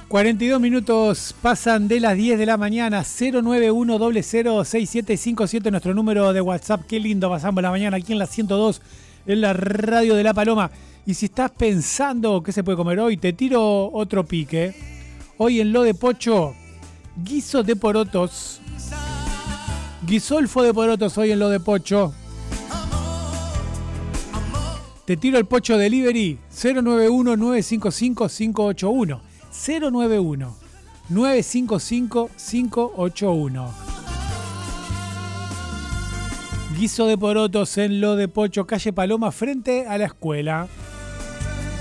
42 minutos pasan de las 10 de la mañana. 091006757 nuestro número de WhatsApp. Qué lindo pasamos la mañana aquí en la 102, en la radio de La Paloma. Y si estás pensando qué se puede comer hoy, te tiro otro pique. Hoy en Lo de Pocho, guiso de porotos. Guisolfo de porotos hoy en Lo de Pocho. Te tiro el Pocho Delivery 091-955-581. 091-955-581. Guiso de porotos en Lo de Pocho, calle Paloma, frente a la escuela.